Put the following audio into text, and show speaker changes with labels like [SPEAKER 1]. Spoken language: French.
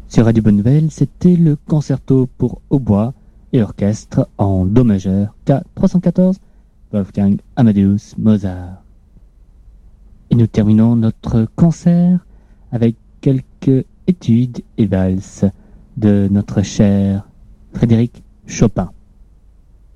[SPEAKER 1] Sur Radio Bonne Nouvelle, c'était le concerto pour hautbois et orchestre en do majeur K314, Wolfgang Amadeus Mozart. Et nous terminons notre concert avec quelques études et valses de notre cher Frédéric Chopin.